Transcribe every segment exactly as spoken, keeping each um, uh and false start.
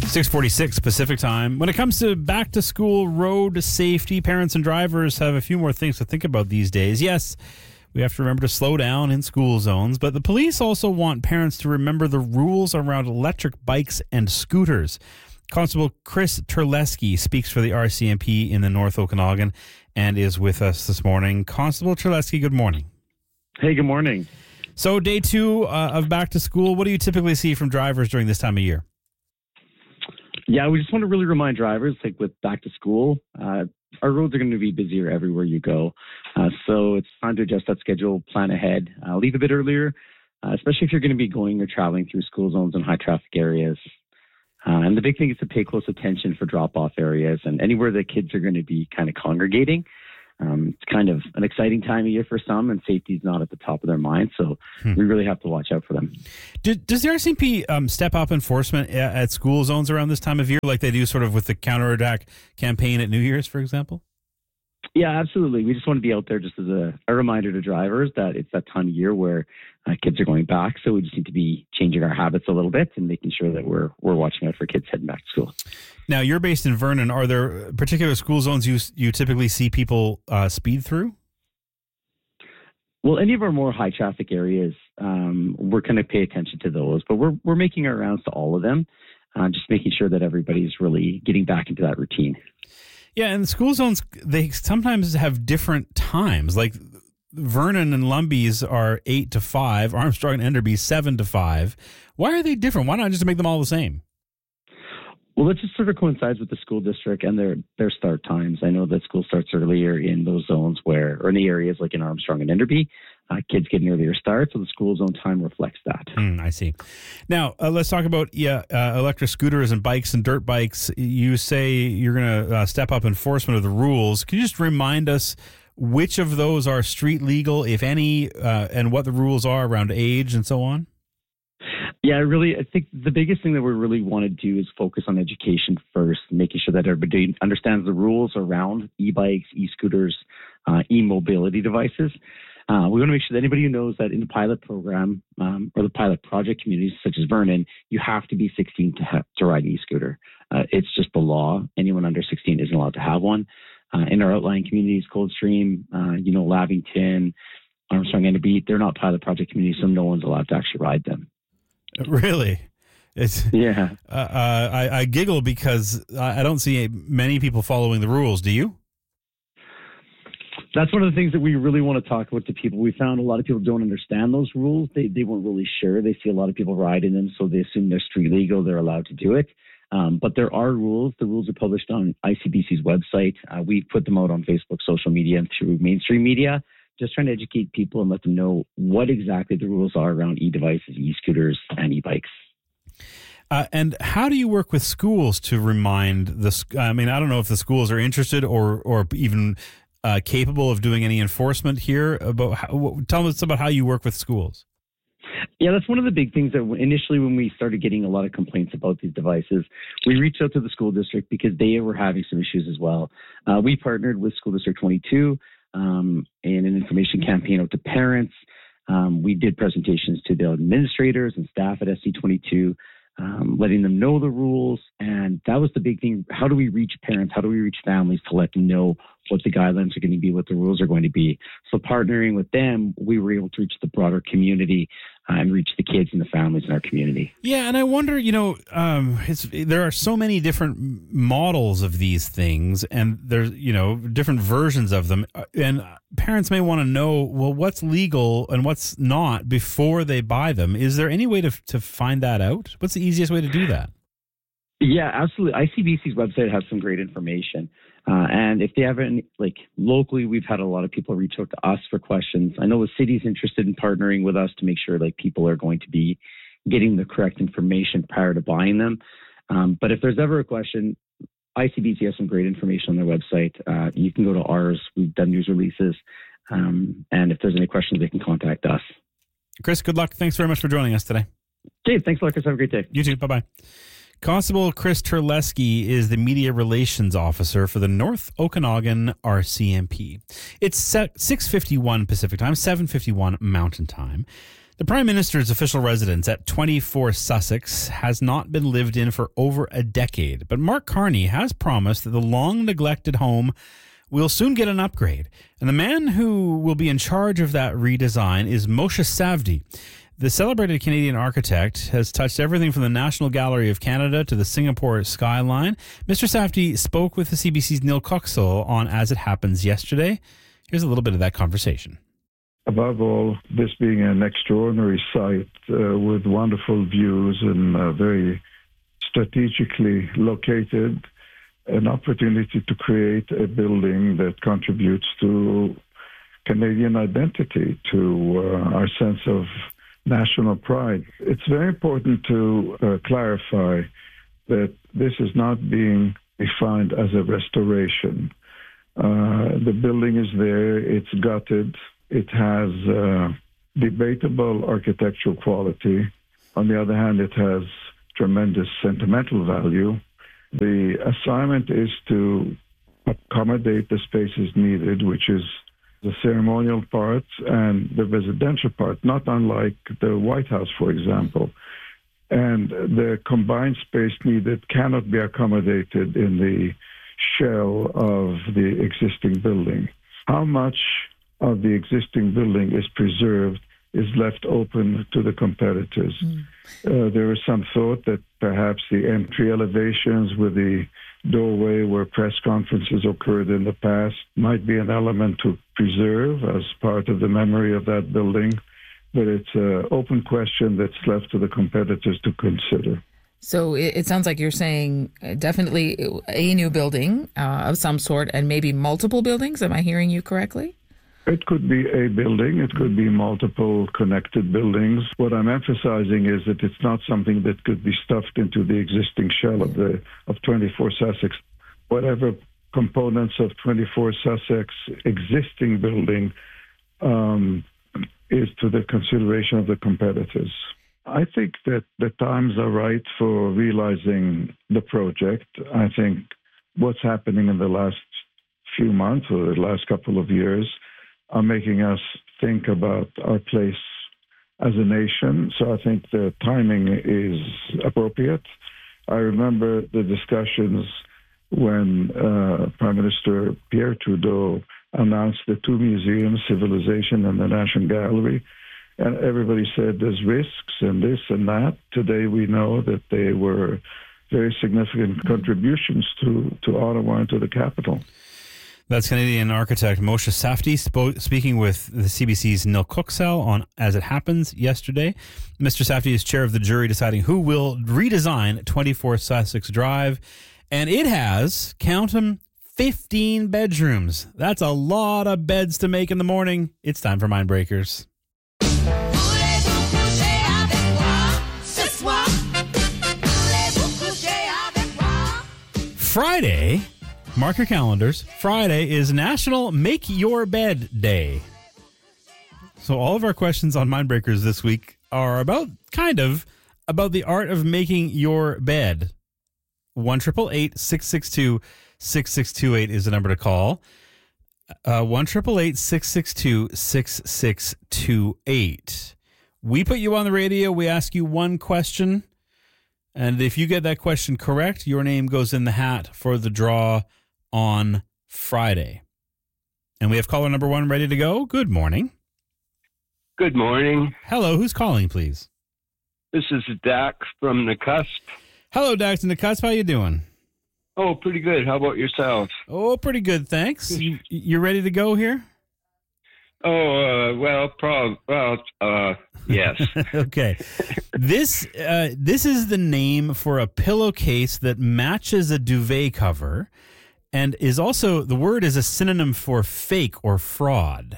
six forty-six Pacific Time. When it comes to back-to-school road safety, parents and drivers have a few more things to think about these days. Yes, we have to remember to slow down in school zones, but the police also want parents to remember the rules around electric bikes and scooters. Constable Chris Terlesky speaks for the R C M P in the North Okanagan and is with us this morning. Constable Terlesky, good morning. Hey, good morning. So day two uh, of back to school, what do you typically see from drivers during this time of year? Yeah, we just want to really remind drivers, like with back to school, uh, our roads are going to be busier everywhere you go. Uh, so it's time to adjust that schedule, plan ahead, uh, leave a bit earlier, uh, especially if you're going to be going or traveling through school zones and high traffic areas. Uh, and the big thing is to pay close attention for drop-off areas and anywhere that kids are going to be kind of congregating. Um, it's kind of an exciting time of year for some, and safety is not at the top of their mind, so hmm. we really have to watch out for them. Do, does the R C M P um, step up enforcement at, at school zones around this time of year, like they do sort of with the counterattack campaign at New Year's, for example? Yeah, absolutely. We just want to be out there just as a, a reminder to drivers that it's that time of year where uh, kids are going back, so we just need to be changing our habits a little bit and making sure that we're we're watching out for kids heading back to school. Now, you're based in Vernon. Are there particular school zones you you typically see people uh, speed through? Well, any of our more high traffic areas, um, we're going to pay attention to those, but we're we're making our rounds to all of them, uh, just making sure that everybody's really getting back into that routine. Yeah, and school zones, they sometimes have different times. Like Vernon and Lumby's are eight to five, Armstrong and Enderby seven to five. Why are they different? Why not just make them all the same? Well, that just sort of coincides with the school district and their, their start times. I know that school starts earlier in those zones where, or in the areas like in Armstrong and Enderby, uh, kids get an earlier start, so the school zone time reflects that. Mm, I see. Now, uh, let's talk about yeah, uh, electric scooters and bikes and dirt bikes. You say you're going to uh, step up enforcement of the rules. Can you just remind us which of those are street legal, if any, uh, and what the rules are around age and so on? Yeah, really, I think the biggest thing that we really want to do is focus on education first, making sure that everybody understands the rules around e-bikes, e-scooters, uh, e-mobility devices. Uh, we want to make sure that anybody who knows that in the pilot program um, or the pilot project communities such as Vernon, you have to be sixteen to have, to ride an e-scooter. Uh, it's just the law. Anyone under sixteen isn't allowed to have one. Uh, in our outlying communities, Coldstream, uh, you know, Lavington, Armstrong, Enderby, they're not pilot project communities, so no one's allowed to actually ride them. Really? It's yeah. Uh, uh, I, I giggle because I don't see many people following the rules. Do you? That's one of the things that we really want to talk about to people. We found a lot of people don't understand those rules. They they weren't really sure. They see a lot of people riding them, so they assume they're street legal. They're allowed to do it. Um, but there are rules. The rules are published on I C B C's website. Uh, we put them out on Facebook, social media, and through mainstream media, just trying to educate people and let them know what exactly the rules are around e-devices, e-scooters, and e-bikes. Uh, and how do you work with schools to remind the? I mean, I don't know if the schools are interested or or even uh, capable of doing any enforcement here. About how, tell us about how you work with schools. Yeah, that's one of the big things that initially when we started getting a lot of complaints about these devices, we reached out to the school district because they were having some issues as well. Uh, we partnered with School District twenty-two um, in an information campaign out to parents. Um, we did presentations to the administrators and staff at S C twenty-two, um, letting them know the rules. And that was the big thing. How do we reach parents? How do we reach families to let them know what the guidelines are going to be, what the rules are going to be? So partnering with them, we were able to reach the broader community uh, and reach the kids and the families in our community. Yeah, and I wonder, you know, um, it's, there are so many different models of these things, and there's, you know, different versions of them. And parents may want to know, well, what's legal and what's not before they buy them. Is there any way to to find that out? What's the easiest way to do that? Yeah, absolutely. I C B C's website has some great information. Uh, and if they haven't, like locally, we've had a lot of people reach out to us for questions. I know the city's interested in partnering with us to make sure like people are going to be getting the correct information prior to buying them. Um, but if there's ever a question, I C B C has some great information on their website. Uh, you can go to ours. We've done news releases. Um, and if there's any questions, they can contact us. Chris, good luck. Thanks very much for joining us today. Okay, thanks a lot, Chris. Have a great day. You too. Bye-bye. Constable Chris Terlesky is the Media Relations Officer for the North Okanagan R C M P. It's six fifty-one Pacific Time, seven fifty-one Mountain Time. The Prime Minister's official residence at twenty-four Sussex has not been lived in for over a decade, but Mark Carney has promised that the long-neglected home will soon get an upgrade. And the man who will be in charge of that redesign is Moshe Safdie. The celebrated Canadian architect has touched everything from the National Gallery of Canada to the Singapore skyline. Mister Safdie spoke with the C B C's Neil Kuxel on As It Happens yesterday. Here's a little bit of that conversation. Above all, this being an extraordinary site uh, with wonderful views and uh, very strategically located, an opportunity to create a building that contributes to Canadian identity, to uh, our sense of national pride. It's very important to uh, clarify that this is not being defined as a restoration. Uh, the building is there, it's gutted. It has uh, debatable architectural quality. On the other hand, it has tremendous sentimental value. The assignment is to accommodate the spaces needed, which is the ceremonial part and the residential part, not unlike the White House, for example. And the combined space needed cannot be accommodated in the shell of the existing building. How much of the existing building is preserved is left open to the competitors. Mm. Uh, there is some thought that perhaps the entry elevations with the doorway where press conferences occurred in the past might be an element to preserve as part of the memory of that building, but it's an open question that's left to the competitors to consider. So it, it sounds like you're saying definitely a new building uh, of some sort and maybe multiple buildings. Am I hearing you correctly? It could be a building. It could be multiple connected buildings. What I'm emphasizing is that it's not something that could be stuffed into the existing shell of the of twenty-four Sussex. Whatever components of twenty-four Sussex existing building um, is to the consideration of the competitors. I think that the times are right for realizing the project. I think what's happening in the last few months or the last couple of years are making us think about our place as a nation. So I think the timing is appropriate. I remember the discussions when uh, Prime Minister Pierre Trudeau announced the two museums, Civilization and the National Gallery, and everybody said there's risks and this and that. Today we know that they were very significant contributions to, to Ottawa and to the capital. That's Canadian architect Moshe Safdie spo- speaking with the C B C's Neil Kuxel on As It Happens yesterday. Mister Safdie is chair of the jury deciding who will redesign twenty-four Sussex Drive, and it has, count them, fifteen bedrooms. That's a lot of beds to make in the morning. It's time for Mindbreakers. Friday, mark your calendars, Friday is National Make Your Bed Day. So all of our questions on Mindbreakers this week are about, kind of, about the art of making your bed. one eight eight eight, six six two, six six two eight is the number to call. Uh, one eight eight eight, six six two, six six two eight. We put you on the radio. We ask you one question. And if you get that question correct, your name goes in the hat for the draw on Friday. And we have caller number one ready to go. Good morning. Good morning. Hello, who's calling, please? This is Dax from the Cusp. Hello, Dax and the Cusp. How you doing? Oh, pretty good. How about yourself? Oh, pretty good, thanks. You, you ready to go here? Oh, uh, well, prob- well, uh, yes. Okay. This uh, this is the name for a pillowcase that matches a duvet cover and is also, the word is a synonym for fake or fraud.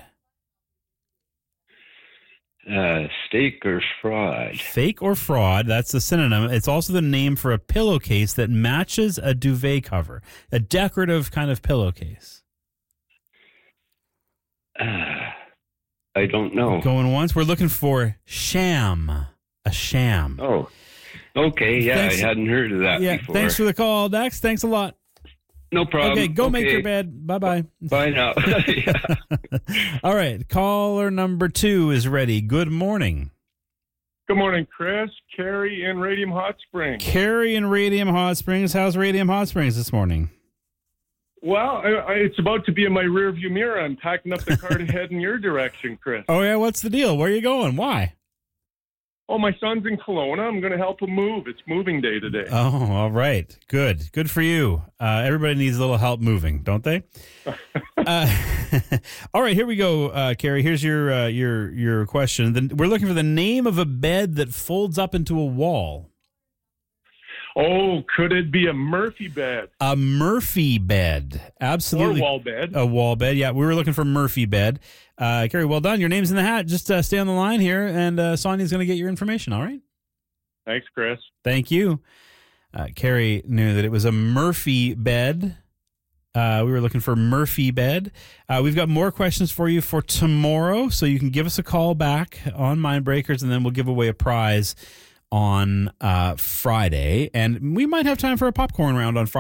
Uh, steak or fraud? Fake or fraud, that's the synonym. It's also the name for a pillowcase that matches a duvet cover, a decorative kind of pillowcase. Uh, I don't know. Going once, we're looking for sham, a sham. Oh, okay. Yeah, thanks. I hadn't heard of that yeah, before. Thanks for the call, Dax. Thanks a lot. No problem. Okay, go okay. make your bed. Bye-bye. Bye now. Yeah. All right, caller number two is ready. Good morning. Good morning, Chris, Carrie, in Radium Hot Springs. Carrie in Radium Hot Springs. How's Radium Hot Springs this morning? Well, I, I, it's about to be in my rearview mirror. I'm packing up the car to head in your direction, Chris. Oh, yeah? What's the deal? Where are you going? Why? Oh, my son's in Kelowna. I'm going to help him move. It's moving day today. Oh, all right. Good. Good for you. Uh, everybody needs a little help moving, don't they? uh, all right, here we go, uh, Carrie. Here's your uh, your your question. The, we're looking for the name of a bed that folds up into a wall. Oh, could it be a Murphy bed? A Murphy bed. Absolutely. Or wall bed. A wall bed. Yeah, we were looking for Murphy bed. Uh, Carrie, well done. Your name's in the hat. Just uh, stay on the line here, and uh, Sonia's going to get your information, all right? Thanks, Chris. Thank you. Uh, Carrie knew that it was a Murphy bed. Uh, we were looking for Murphy bed. Uh, we've got more questions for you for tomorrow, so you can give us a call back on Mindbreakers, and then we'll give away a prize on uh, Friday. And we might have time for a popcorn round on Friday.